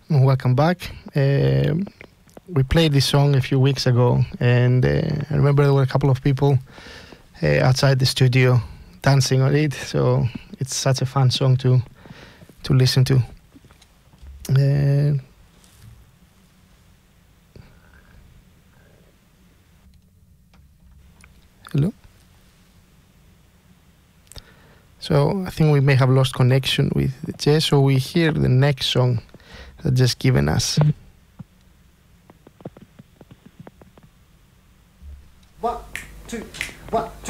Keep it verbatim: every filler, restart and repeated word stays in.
welcome back. Uh, we played this song a few weeks ago, and uh, I remember there were a couple of people uh, outside the studio dancing on it. So it's such a fun song to to listen to. Uh, hello. So I think we may have lost connection with Jess, so we hear the next song that just given us. One, two, one, two.